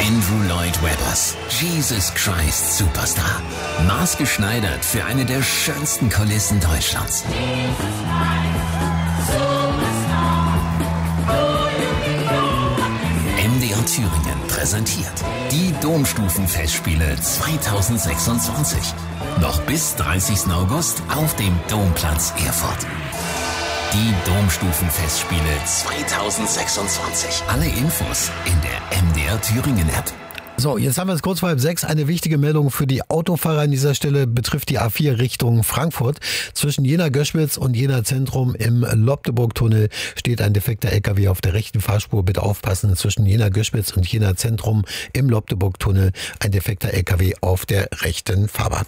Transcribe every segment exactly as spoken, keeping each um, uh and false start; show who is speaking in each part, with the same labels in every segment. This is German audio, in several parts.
Speaker 1: Andrew Lloyd Webbers, Jesus Christ Superstar. Maßgeschneidert für eine der schönsten Kulissen Deutschlands. M D R Thüringen präsentiert die Domstufenfestspiele zweitausendsechsundzwanzig. Noch bis dreißigsten August auf dem Domplatz Erfurt. Die Domstufenfestspiele zweitausendsechsundzwanzig. Alle Infos in der M D R Thüringen App.
Speaker 2: So, jetzt haben wir es kurz vor halb sechs. Eine wichtige Meldung für die Autofahrer an dieser Stelle betrifft die A vier Richtung Frankfurt. Zwischen Jena-Göschwitz und Jena-Zentrum im Lobdeburg-Tunnel steht ein defekter L K W auf der rechten Fahrspur. Bitte aufpassen, zwischen Jena-Göschwitz und Jena-Zentrum im Lobdeburg-Tunnel ein defekter L K W auf der rechten Fahrbahn.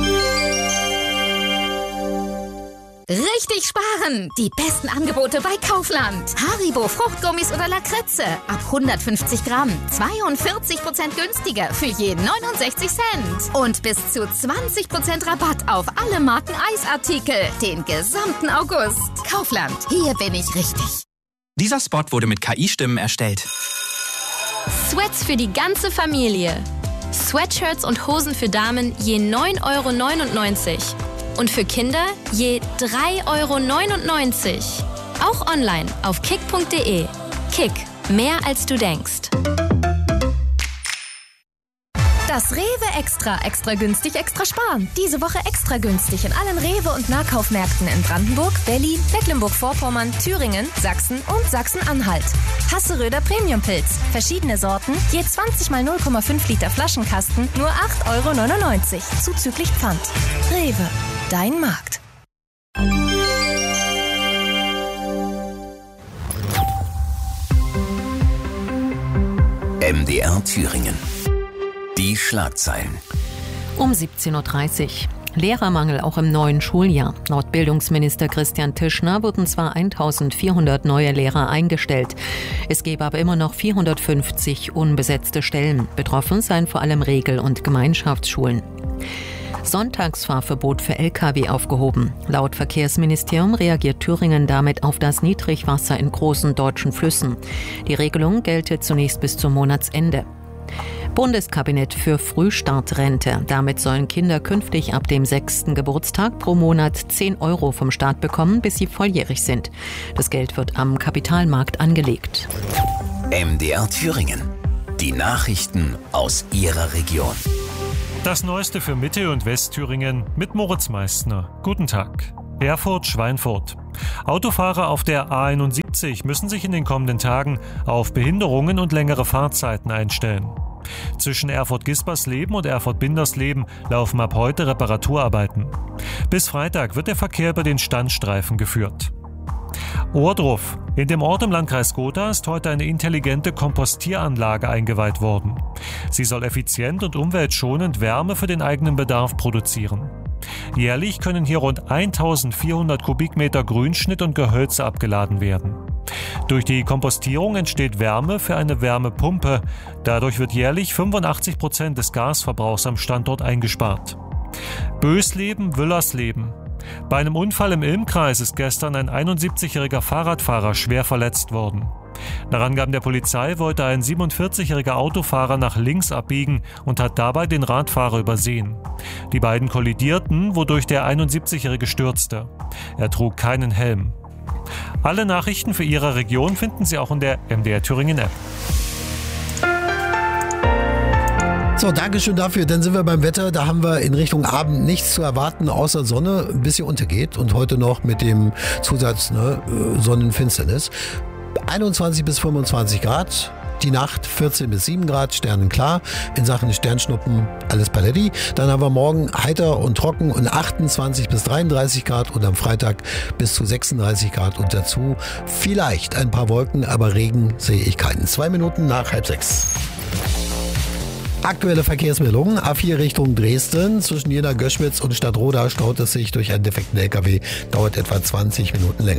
Speaker 3: Richtig sparen! Die besten Angebote bei Kaufland. Haribo, Fruchtgummis oder Lakritze. Ab hundertfünfzig Gramm. zweiundvierzig Prozent günstiger für je neunundsechzig Cent. Und bis zu zwanzig Prozent Rabatt auf alle Marken Eisartikel. Den gesamten August. Kaufland. Hier bin ich richtig.
Speaker 4: Dieser Spot wurde mit K I-Stimmen erstellt.
Speaker 5: Sweats für die ganze Familie. Sweatshirts und Hosen für Damen je neun Euro neunundneunzig. Und für Kinder je drei Euro neunundneunzig. Auch online auf kick punkt de. Kick, mehr als du denkst.
Speaker 3: Das Rewe Extra. Extra günstig, extra sparen. Diese Woche extra günstig in allen Rewe- und Nahkaufmärkten in Brandenburg, Berlin, Mecklenburg-Vorpommern, Thüringen, Sachsen und Sachsen-Anhalt. Hasseröder Premium-Pilz. Verschiedene Sorten, je zwanzig mal null Komma fünf Liter Flaschenkasten, nur acht Euro neunundneunzig. Zuzüglich Pfand. Rewe. Dein Markt.
Speaker 1: M D R Thüringen. Die Schlagzeilen.
Speaker 6: Um siebzehn Uhr dreißig. Lehrermangel auch im neuen Schuljahr. Laut Bildungsminister Christian Tischner wurden zwar eintausendvierhundert neue Lehrer eingestellt. Es gäbe aber immer noch vierhundertfünfzig unbesetzte Stellen. Betroffen seien vor allem Regel- und Gemeinschaftsschulen. Sonntagsfahrverbot für L K W aufgehoben. Laut Verkehrsministerium reagiert Thüringen damit auf das Niedrigwasser in großen deutschen Flüssen. Die Regelung gelte zunächst bis zum Monatsende. Bundeskabinett für Frühstartrente. Damit sollen Kinder künftig ab dem sechsten Geburtstag pro Monat zehn Euro vom Staat bekommen, bis sie volljährig sind. Das Geld wird am Kapitalmarkt angelegt.
Speaker 1: M D R Thüringen. Die Nachrichten aus Ihrer Region.
Speaker 7: Das Neueste für Mitte- und Westthüringen mit Moritz Meissner. Guten Tag. Erfurt-Schweinfurt. Autofahrer auf der A einundsiebzig müssen sich in den kommenden Tagen auf Behinderungen und längere Fahrzeiten einstellen. Zwischen Erfurt-Gispersleben und Erfurt-Bindersleben laufen ab heute Reparaturarbeiten. Bis Freitag wird der Verkehr über den Standstreifen geführt. Ohrdruf. In dem Ort im Landkreis Gotha ist heute eine intelligente Kompostieranlage eingeweiht worden. Sie soll effizient und umweltschonend Wärme für den eigenen Bedarf produzieren. Jährlich können hier rund eintausendvierhundert Kubikmeter Grünschnitt und Gehölze abgeladen werden. Durch die Kompostierung entsteht Wärme für eine Wärmepumpe. Dadurch wird jährlich fünfundachtzig Prozent des Gasverbrauchs am Standort eingespart. Bösleben, Wüllersleben. Bei einem Unfall im Ilmkreis ist gestern ein einundsiebzigjähriger Fahrradfahrer schwer verletzt worden. Nach Angaben der Polizei wollte ein siebenundvierzigjähriger Autofahrer nach links abbiegen und hat dabei den Radfahrer übersehen. Die beiden kollidierten, wodurch der einundsiebzigjährige stürzte. Er trug keinen Helm. Alle Nachrichten für Ihre Region finden Sie auch in der M D R Thüringen App.
Speaker 2: So, Dankeschön dafür. Dann sind wir beim Wetter. Da haben wir in Richtung Abend nichts zu erwarten, außer Sonne, bis sie untergeht. Und heute noch mit dem Zusatz ne, Sonnenfinsternis. einundzwanzig bis fünfundzwanzig Grad. Die Nacht vierzehn bis sieben Grad, sternenklar. In Sachen Sternschnuppen alles Paletti. Dann haben wir morgen heiter und trocken und achtundzwanzig bis dreiunddreißig Grad und am Freitag bis zu sechsunddreißig Grad und dazu vielleicht ein paar Wolken, aber Regen sehe ich keinen. Zwei Minuten nach halb sechs. Aktuelle Verkehrsmeldungen. A vier Richtung Dresden. Zwischen Jena-Göschwitz und Stadtroda staut es sich durch einen defekten L K W. Dauert etwa zwanzig Minuten länger.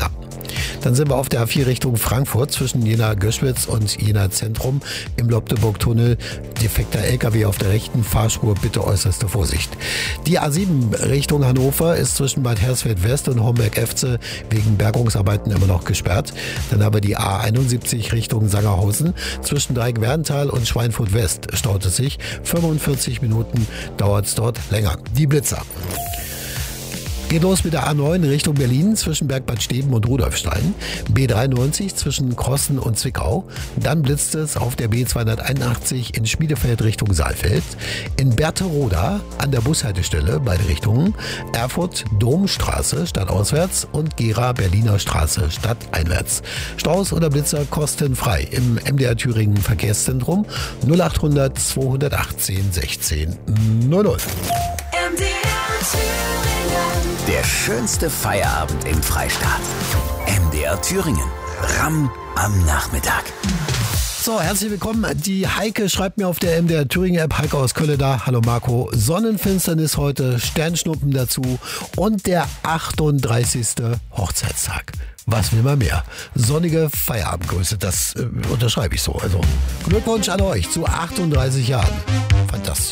Speaker 2: Dann sind wir auf der A vier Richtung Frankfurt zwischen Jena-Göschwitz und Jena-Zentrum im Lobdeburg-Tunnel. Defekter L K W auf der rechten Fahrspur, bitte äußerste Vorsicht. Die A sieben Richtung Hannover ist zwischen Bad Hersfeld-West und Homberg-Efze wegen Bergungsarbeiten immer noch gesperrt. Dann haben wir die A einundsiebzig Richtung Sangerhausen. Zwischen Dreieck-Werntal und Schweinfurt-West staut es sich. fünfundvierzig Minuten dauert es dort länger. Die Blitzer. Geht los mit der A neun Richtung Berlin zwischen Bergbad Steben und Rudolfstein. B dreiundneunzig zwischen Krossen und Zwickau. Dann blitzt es auf der B zweihunderteinundachtzig in Schmiedefeld Richtung Saalfeld. In Berthe-Roda an der Bushaltestelle beide Richtungen. Erfurt Domstraße stadtauswärts und Gera Berliner Straße stadteinwärts. Staus oder Blitzer kostenfrei im M D R Thüringen Verkehrszentrum null achthundert zweihundertachtzehn sechzehn null null.
Speaker 1: M D R Thüringen. Der schönste Feierabend im Freistaat. M D R Thüringen. Ramm am Nachmittag.
Speaker 2: So, herzlich willkommen. Die Heike schreibt mir auf der M D R Thüringen App. Heike aus Köln da. Hallo Marco. Sonnenfinsternis heute, Sternschnuppen dazu und der achtunddreißigste Hochzeitstag. Was will man mehr? Sonnige Feierabendgrüße, das äh, unterschreibe ich so. Also Glückwunsch an euch zu achtunddreißig Jahren. Fantastisch.